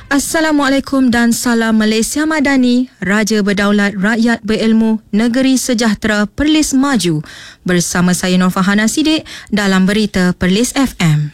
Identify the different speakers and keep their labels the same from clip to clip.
Speaker 1: Assalamualaikum dan salam Malaysia Madani, Raja Berdaulat, Rakyat Berilmu, Negeri Sejahtera, Perlis Maju. Bersama saya Nur Fahana Sidik dalam Berita Perlis FM.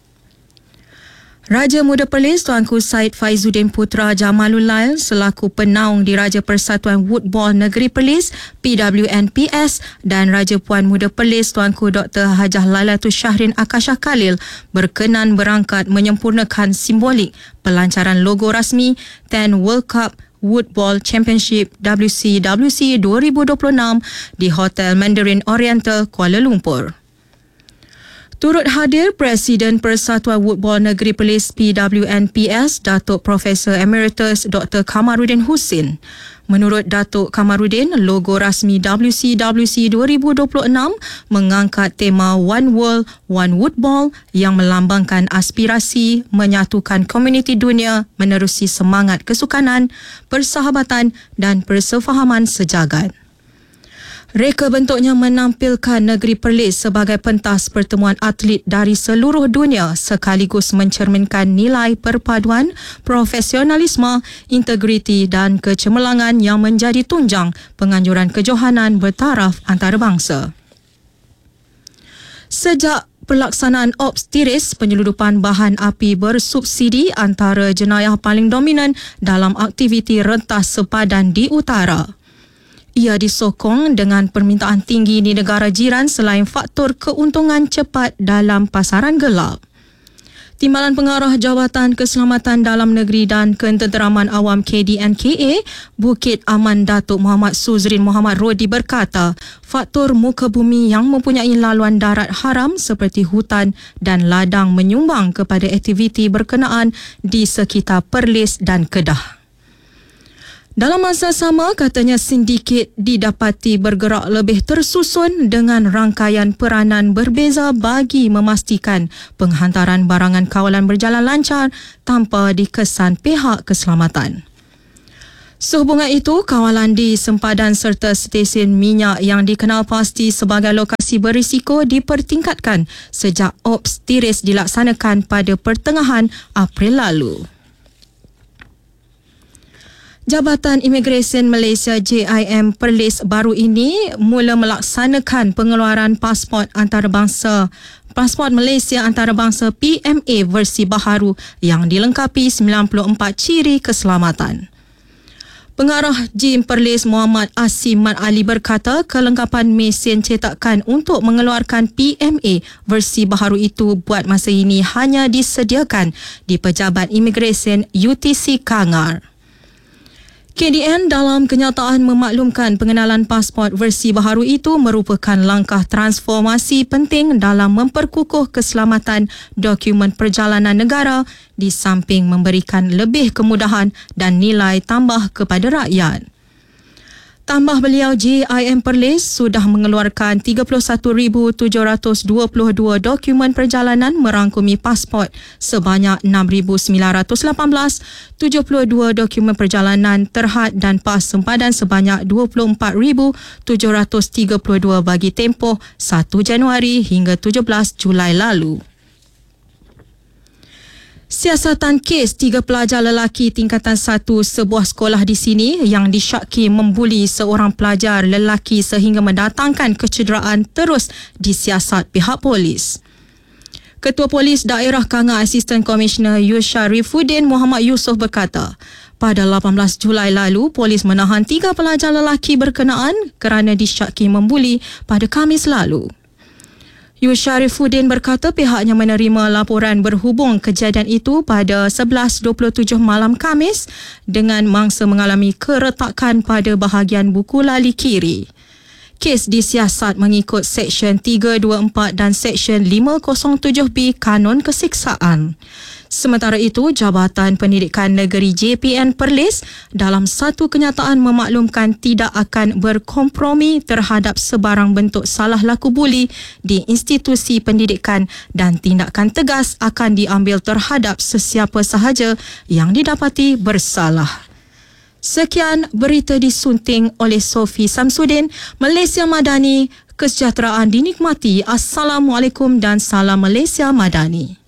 Speaker 1: Raja Muda Perlis Tuanku Syed Faizuddin Putra Jamalul Lail selaku penaung Diraja Persatuan Woodball Negeri Perlis PWNPS dan Raja Puan Muda Perlis Tuanku Dr. Hajah Lailatul Syahrin Akasha Khalil berkenan berangkat menyempurnakan simbolik pelancaran logo rasmi 10 World Cup Woodball Championship WCWC 2026 di Hotel Mandarin Oriental, Kuala Lumpur. Turut hadir Presiden Persatuan Woodball Negeri Perlis PWNPS Datuk Profesor Emeritus Dr. Kamarudin Husin. Menurut Datuk Kamarudin, logo rasmi WCWC 2026 mengangkat tema One World, One Woodball yang melambangkan aspirasi menyatukan komuniti dunia menerusi semangat kesukanan, persahabatan dan persefahaman sejagat. Reka bentuknya menampilkan negeri Perlis sebagai pentas pertemuan atlet dari seluruh dunia sekaligus mencerminkan nilai perpaduan, profesionalisme, integriti dan kecemerlangan yang menjadi tunjang penganjuran kejohanan bertaraf antarabangsa. Sejak pelaksanaan Ops Tiris, penyeludupan bahan api bersubsidi antara jenayah paling dominan dalam aktiviti rentas sepadan di utara. Ia disokong dengan permintaan tinggi di negara jiran selain faktor keuntungan cepat dalam pasaran gelap. Timbalan Pengarah Jabatan Keselamatan Dalam Negeri dan Ketenteraman Awam KDNKA, Bukit Aman Datuk Muhammad Suzrin Muhammad Rodi berkata, faktor muka bumi yang mempunyai laluan darat haram seperti hutan dan ladang menyumbang kepada aktiviti berkenaan di sekitar Perlis dan Kedah. Dalam masa sama, katanya sindiket didapati bergerak lebih tersusun dengan rangkaian peranan berbeza bagi memastikan penghantaran barangan kawalan berjalan lancar tanpa dikesan pihak keselamatan. Sehubungan itu, kawalan di sempadan serta stesen minyak yang dikenal pasti sebagai lokasi berisiko dipertingkatkan sejak Ops Tiris dilaksanakan pada pertengahan April lalu. Jabatan Imigresen Malaysia JIM Perlis baru ini mula melaksanakan pengeluaran pasport antarabangsa Malaysia antarabangsa PMA versi baharu yang dilengkapi 94 ciri keselamatan. Pengarah JIM Perlis Muhammad Asim Mat Ali berkata kelengkapan mesin cetakan untuk mengeluarkan PMA versi baharu itu buat masa ini hanya disediakan di Pejabat Imigresen UTC Kangar. KDN dalam kenyataan memaklumkan pengenalan pasport versi baharu itu merupakan langkah transformasi penting dalam memperkukuh keselamatan dokumen perjalanan negara di samping memberikan lebih kemudahan dan nilai tambah kepada rakyat. Tambah beliau, JIM Perlis sudah mengeluarkan 31,722 dokumen perjalanan merangkumi pasport sebanyak 6,918, 72 dokumen perjalanan terhad dan pas sempadan sebanyak 24,732 bagi tempoh 1 Januari hingga 17 Julai lalu. Siasatan kes 3 pelajar lelaki tingkatan 1 sebuah sekolah di sini yang disyaki membuli seorang pelajar lelaki sehingga mendatangkan kecederaan terus disiasat pihak polis. Ketua Polis Daerah Kangar Asisten Komisioner Yusyarifuddin Muhammad Yusof berkata, pada 18 Julai lalu, polis menahan 3 pelajar lelaki berkenaan kerana disyaki membuli pada Khamis lalu. Yusyarifuddin berkata pihaknya menerima laporan berhubung kejadian itu pada 11.27 malam Khamis dengan mangsa mengalami keretakan pada bahagian buku lali kiri. Kes disiasat mengikut Seksyen 324 dan Seksyen 507B Kanun Kesiksaan. Sementara itu, Jabatan Pendidikan Negeri JPN Perlis dalam satu kenyataan memaklumkan tidak akan berkompromi terhadap sebarang bentuk salah laku buli di institusi pendidikan dan tindakan tegas akan diambil terhadap sesiapa sahaja yang didapati bersalah. Sekian berita disunting oleh Sofi Samsudin, Malaysia Madani, kesejahteraan dinikmati. Assalamualaikum dan salam Malaysia Madani.